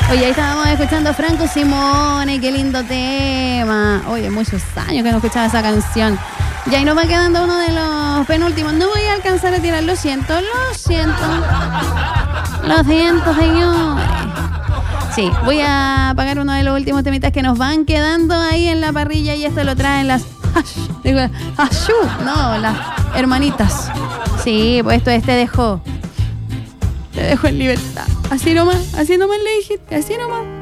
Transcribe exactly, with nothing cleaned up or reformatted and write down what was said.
Oye, ahí estábamos escuchando a Franco Simone, qué lindo tema. Oye, muchos años que no escuchaba esa canción. Y ahí nos va quedando uno de los penúltimos. No voy a alcanzar a tirar, lo siento, lo siento. Lo siento, señores. Sí, voy a apagar uno de los últimos temitas que nos van quedando ahí en la parrilla y esto lo traen las... Digo, Ashu, no, las hermanitas. Sí, pues esto es Te Dejo. Te dejo en libertad. Así nomás, así nomás le dijiste, así nomás.